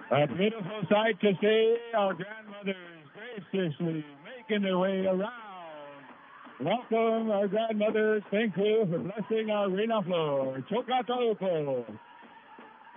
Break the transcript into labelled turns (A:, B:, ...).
A: A beautiful sight to see our grandmothers graciously making their way around. Welcome, our grandmothers. Thank you for blessing our arena floor. Chokataloko.